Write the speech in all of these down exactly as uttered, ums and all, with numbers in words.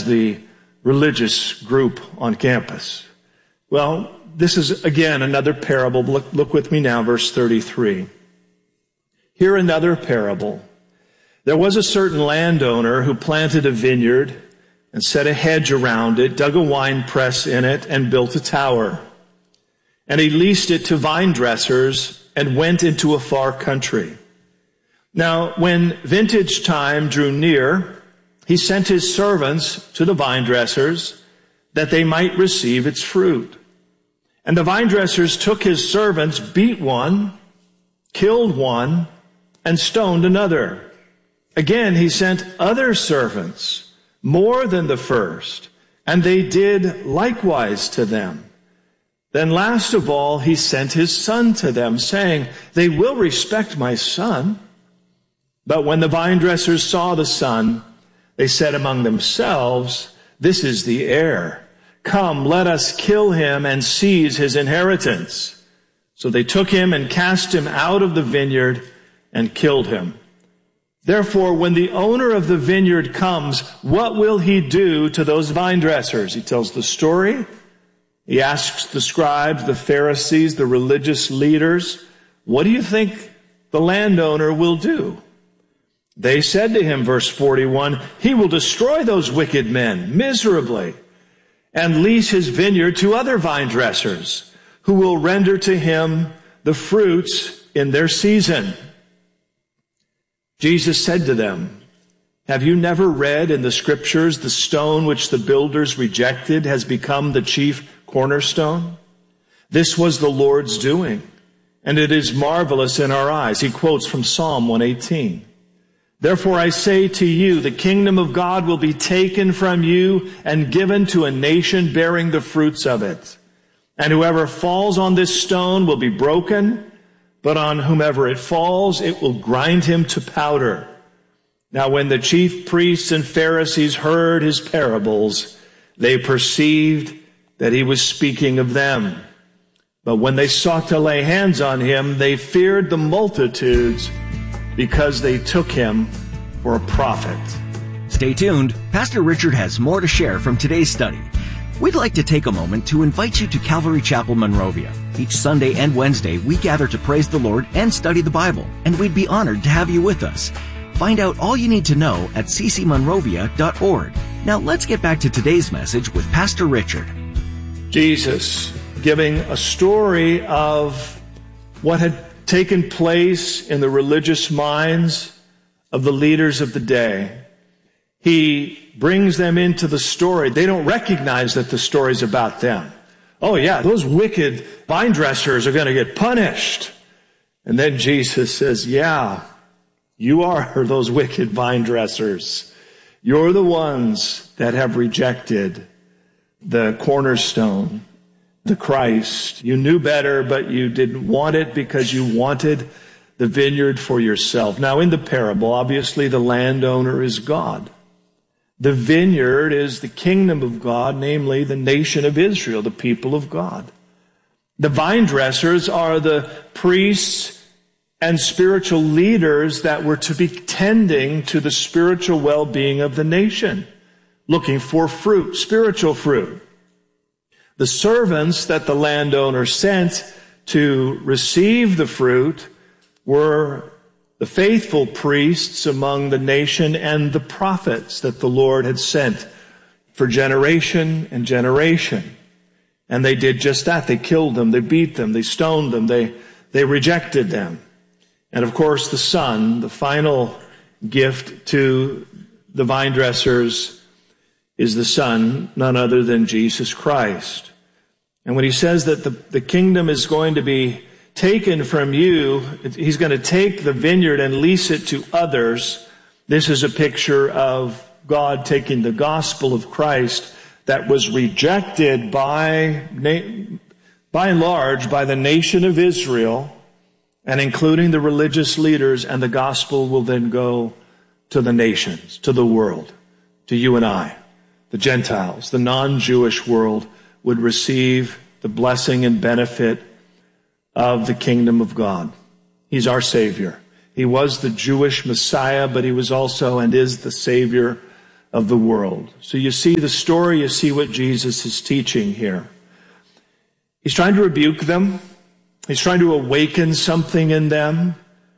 the religious group on campus. Well, this is, again, another parable. Look, look with me now, verse thirty-three. Here another parable. There was a certain landowner who planted a vineyard and set a hedge around it, dug a wine press in it, and built a tower. And he leased it to vine dressers and went into a far country. Now, when vintage time drew near, he sent his servants to the vine dressers that they might receive its fruit. And the vine dressers took his servants, beat one, killed one, and stoned another. Again, he sent other servants, more than the first, and they did likewise to them. Then last of all, he sent his son to them, saying, they will respect my son. But when the vine dressers saw the son, they said among themselves, this is the heir. Come, let us kill him and seize his inheritance. So they took him and cast him out of the vineyard and killed him. Therefore, when the owner of the vineyard comes, what will he do to those vine dressers? He tells the story. He asks the scribes, the Pharisees, the religious leaders, what do you think the landowner will do? They said to him, verse forty-one, he will destroy those wicked men miserably and lease his vineyard to other vine dressers who will render to him the fruits in their season. Jesus said to them, have you never read in the scriptures, the stone which the builders rejected has become the chief cornerstone? This was the Lord's doing, and it is marvelous in our eyes. He quotes from Psalm one eighteen. Therefore I say to you, the kingdom of God will be taken from you and given to a nation bearing the fruits of it. And whoever falls on this stone will be broken, but on whomever it falls, it will grind him to powder. Now when the chief priests and Pharisees heard his parables, they perceived that he was speaking of them. But when they sought to lay hands on him, they feared the multitudes because they took him for a prophet. Stay tuned. Pastor Richard has more to share from today's study. We'd like to take a moment to invite you to Calvary Chapel, Monrovia. Each Sunday and Wednesday, we gather to praise the Lord and study the Bible, and we'd be honored to have you with us. Find out all you need to know at c c monrovia dot org. Now let's get back to today's message with Pastor Richard. Jesus giving a story of what had taken place in the religious minds of the leaders of the day. He brings them into the story. They don't recognize that the story's about them. Oh yeah, those wicked vine dressers are going to get punished. And then Jesus says, yeah, you are those wicked vine dressers. You're the ones that have rejected the cornerstone, the Christ. You knew better, but you didn't want it because you wanted the vineyard for yourself. Now, in the parable, obviously the landowner is God. The vineyard is the kingdom of God, namely the nation of Israel, the people of God. The vine dressers are the priests and spiritual leaders that were to be tending to the spiritual well-being of the nation, looking for fruit, spiritual fruit. The servants that the landowner sent to receive the fruit were the faithful priests among the nation and the prophets that the Lord had sent for generation and generation. And they did just that. They killed them, they beat them, they stoned them, they, they rejected them. And of course the Son, the final gift to the vine dressers, is the Son, none other than Jesus Christ. And when he says that the, the kingdom is going to be taken from you, he's going to take the vineyard and lease it to others. This is a picture of God taking the gospel of Christ that was rejected by, by and large by the nation of Israel, and including the religious leaders, and the gospel will then go to the nations, to the world, to you and I. The Gentiles, the non-Jewish world, would receive the blessing and benefit of the kingdom of God. He's our Savior. He was the Jewish Messiah, but he was also and is the Savior of the world. So you see the story, you see what Jesus is teaching here. He's trying to rebuke them. He's trying to awaken something in them,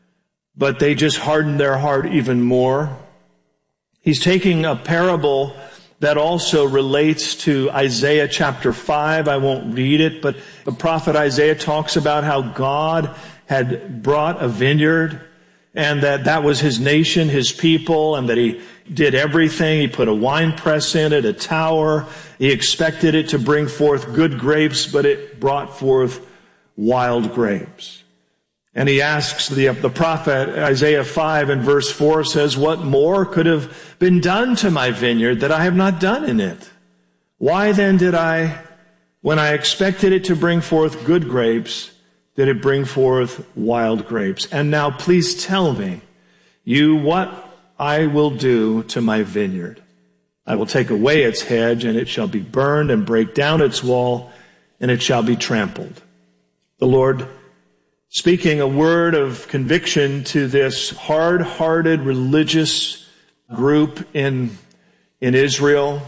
but they just harden their heart even more. He's taking a parable that also relates to Isaiah chapter five. I won't read it, but the prophet Isaiah talks about how God had brought a vineyard and that that was his nation, his people, and that he did everything. He put a wine press in it, a tower. He expected it to bring forth good grapes, but it brought forth wild grapes. And he asks, the, the prophet, Isaiah five and verse four says, what more could have been done to my vineyard that I have not done in it? Why then did I, when I expected it to bring forth good grapes, did it bring forth wild grapes? And now please tell me, you, what I will do to my vineyard. I will take away its hedge, and it shall be burned, and break down its wall, and it shall be trampled. The Lord speaking a word of conviction to this hard-hearted religious group in, in Israel,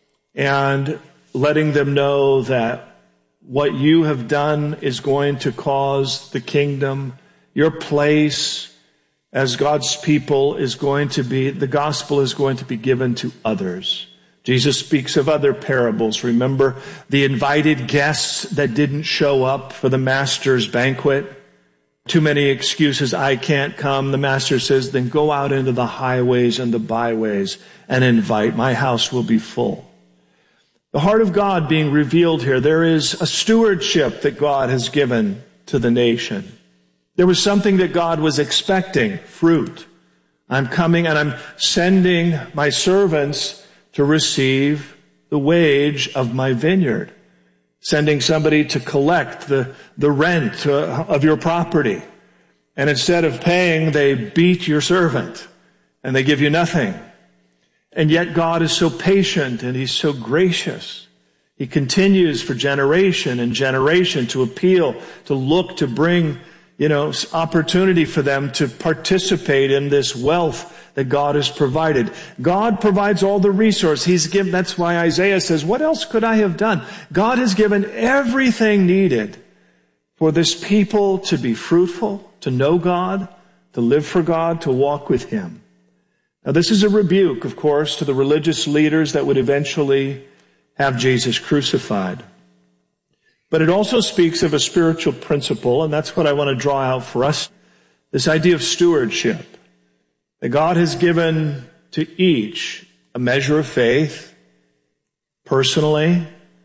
and letting them know that what you have done is going to cause the kingdom, your place as God's people is going to be, the gospel is going to be given to others. Jesus speaks of other parables. Remember the invited guests that didn't show up for the master's banquet? Too many excuses, I can't come. The master says, then go out into the highways and the byways and invite. My house will be full. The heart of God being revealed here. There is a stewardship that God has given to the nation. There was something that God was expecting, fruit. I'm coming and I'm sending my servants to receive the wage of my vineyard. Sending somebody to collect the, the rent uh, of your property. And instead of paying, they beat your servant and they give you nothing. And yet God is so patient and he's so gracious. He continues for generation and generation to appeal, to look, to bring, you know, opportunity for them to participate in this wealth that God has provided. God provides all the resource. He's given, that's why Isaiah says, what else could I have done? God has given everything needed for this people to be fruitful, to know God, to live for God, to walk with him. Now this is a rebuke, of course, to the religious leaders that would eventually have Jesus crucified. But it also speaks of a spiritual principle, and that's what I want to draw out for us. This idea of stewardship. That God has given to each a measure of faith, personally,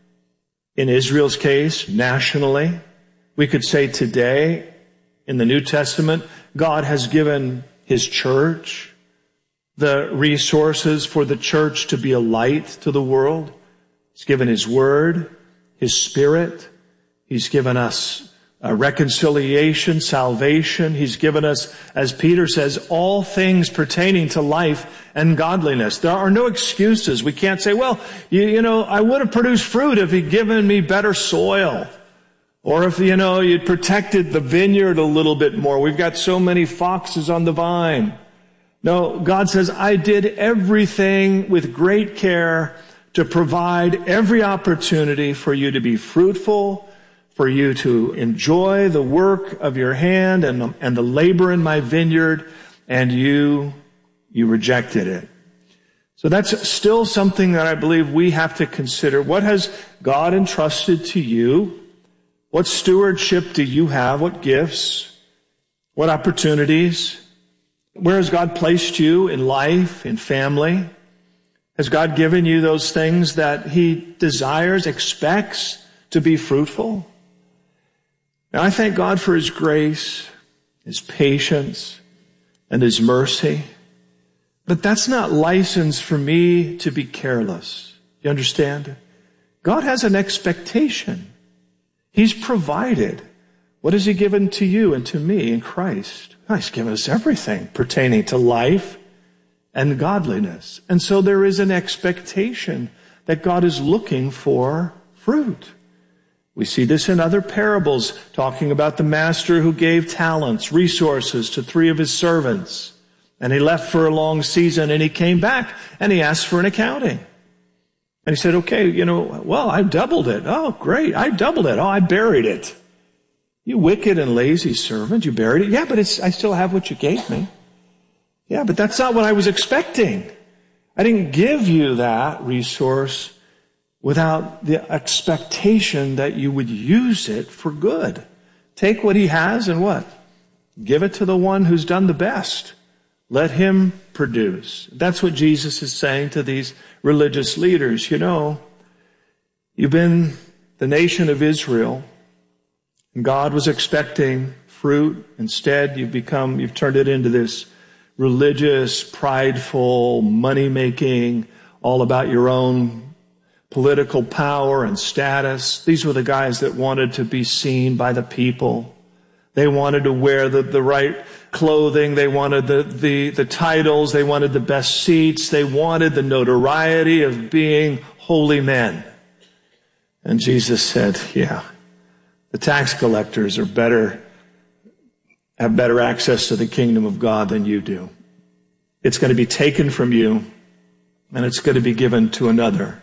in Israel's case, nationally. We could say today, in the New Testament, God has given his church the resources for the church to be a light to the world. He's given his word, his spirit. He's given us Uh, reconciliation, salvation. He's given us, as Peter says, all things pertaining to life and godliness. There are no excuses. We can't say, well, you, you know, I would have produced fruit if he'd given me better soil. Or if, you know, you'd protected the vineyard a little bit more. We've got so many foxes on the vine. No, God says, I did everything with great care to provide every opportunity for you to be fruitful, for you to enjoy the work of your hand and, and the labor in my vineyard, and you, you rejected it. So that's still something that I believe we have to consider. What has God entrusted to you? What stewardship do you have? What gifts? What opportunities? Where has God placed you in life, in family? Has God given you those things that he desires, expects to be fruitful? Now, I thank God for his grace, his patience, and his mercy. But that's not license for me to be careless. You understand? God has an expectation. He's provided. What has he given to you and to me in Christ? He's given us everything pertaining to life and godliness. And so there is an expectation that God is looking for fruit. We see this in other parables, talking about the master who gave talents, resources to three of his servants. And he left for a long season, and he came back, and he asked for an accounting. And he said, okay, you know, well, I doubled it. Oh, great, I doubled it. Oh, I buried it. You wicked and lazy servant, you buried it. Yeah, but it's, I still have what you gave me. Yeah, but that's not what I was expecting. I didn't give you that resource without the expectation that you would use it for good. Take what he has and what? Give it to the one who's done the best. Let him produce. That's what Jesus is saying to these religious leaders. You know, you've been the nation of Israel, and God was expecting fruit. Instead, you've become, you've turned it into this religious, prideful, money-making, all about your own political power and status. These were the guys that wanted to be seen by the people. They wanted to wear the, the right clothing. They wanted the, the, the titles. They wanted the best seats. They wanted the notoriety of being holy men. And Jesus said, yeah, the tax collectors are better, have better access to the kingdom of God than you do. It's going to be taken from you, and it's going to be given to another.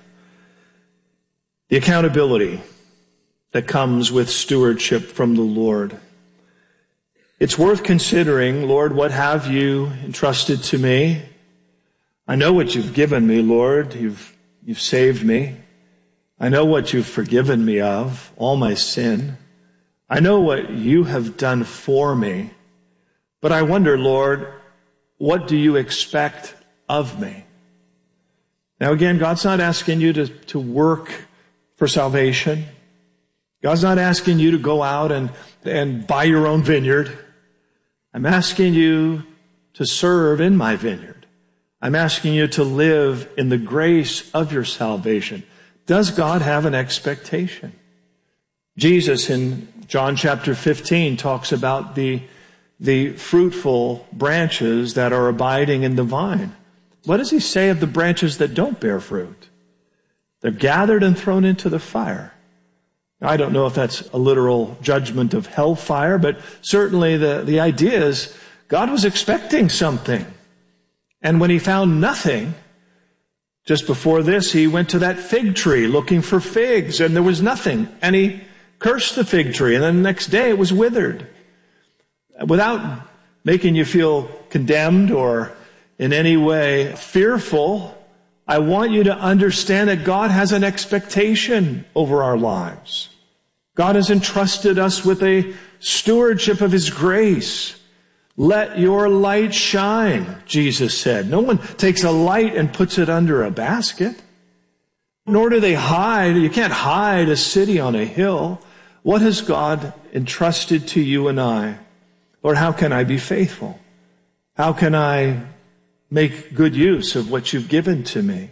The accountability that comes with stewardship from the Lord. It's worth considering, Lord, what have you entrusted to me? I know what you've given me, Lord. You've, you've saved me. I know what you've forgiven me of, all my sin. I know what you have done for me. But I wonder, Lord, what do you expect of me? Now again, God's not asking you to, to work for salvation. God's not asking you to go out and, and buy your own vineyard. I'm asking you to serve in my vineyard. I'm asking you to live in the grace of your salvation. Does God have an expectation? Jesus in John chapter fifteen talks about the, the fruitful branches that are abiding in the vine. What does he say of the branches that don't bear fruit? They're gathered and thrown into the fire. I don't know if that's a literal judgment of hellfire, but certainly the, the idea is God was expecting something. And when he found nothing, just before this, he went to that fig tree looking for figs, and there was nothing. And he cursed the fig tree, and then the next day it was withered. Without making you feel condemned or in any way fearful, I want you to understand that God has an expectation over our lives. God has entrusted us with a stewardship of his grace. Let your light shine, Jesus said. No one takes a light and puts it under a basket. Nor do they hide. You can't hide a city on a hill. What has God entrusted to you and I? Lord, how can I be faithful? How can I make good use of what you've given to me?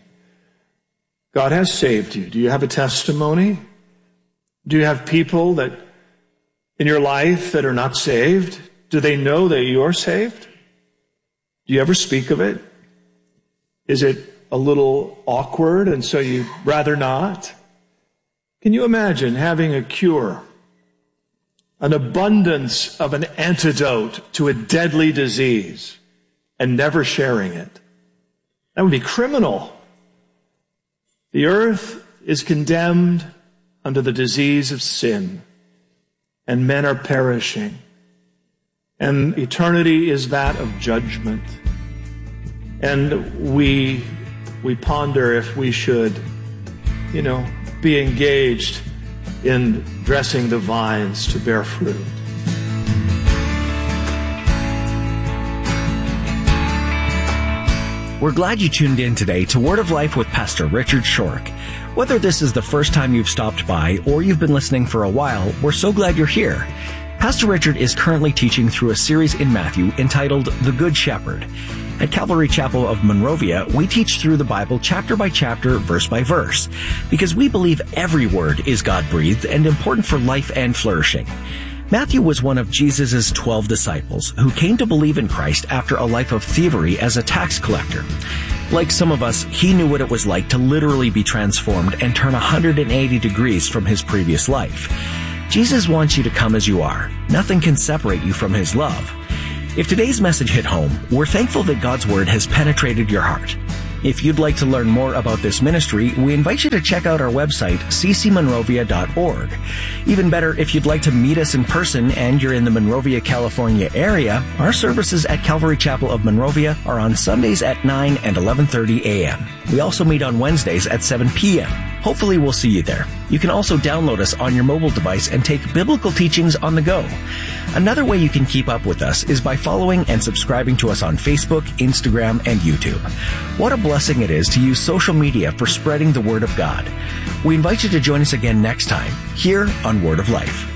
God has saved you. Do you have a testimony? Do you have people that in your life that are not saved? Do they know that you're saved? Do you ever speak of it? Is it a little awkward and so you'd rather not? Can you imagine having a cure, an abundance of an antidote to a deadly disease, and never sharing it? That would be criminal. The earth is condemned under the disease of sin, and men are perishing. And eternity is that of judgment. And we we ponder if we should, you know, be engaged in dressing the vines to bear fruit. We're glad you tuned in today to Word of Life with Pastor Richard Shorrock. Whether this is the first time you've stopped by or you've been listening for a while, we're so glad you're here. Pastor Richard is currently teaching through a series in Matthew entitled The Good Shepherd. At Calvary Chapel of Monrovia, we teach through the Bible chapter by chapter, verse by verse, because we believe every word is God-breathed and important for life and flourishing. Matthew was one of Jesus' twelve disciples who came to believe in Christ after a life of thievery as a tax collector. Like some of us, he knew what it was like to literally be transformed and turn one hundred eighty degrees from his previous life. Jesus wants you to come as you are. Nothing can separate you from his love. If today's message hit home, we're thankful that God's Word has penetrated your heart. If you'd like to learn more about this ministry, we invite you to check out our website, c c monrovia dot org. Even better, if you'd like to meet us in person and you're in the Monrovia, California area, our services at Calvary Chapel of Monrovia are on Sundays at nine and eleven thirty a.m. We also meet on Wednesdays at seven p.m. Hopefully we'll see you there. You can also download us on your mobile device and take biblical teachings on the go. Another way you can keep up with us is by following and subscribing to us on Facebook, Instagram, and YouTube. What a blessing it is to use social media for spreading the Word of God. We invite you to join us again next time, here on Word of Life.